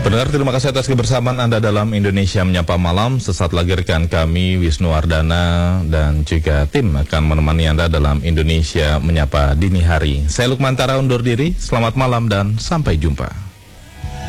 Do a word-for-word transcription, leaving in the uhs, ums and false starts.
Pendengar, terima kasih atas kebersamaan Anda dalam Indonesia Menyapa Malam. Sesaat lagi rekan kami Wisnu Wardana dan juga tim akan menemani Anda dalam Indonesia Menyapa Dini Hari. Saya Lukman Tara undur diri, selamat malam dan sampai jumpa.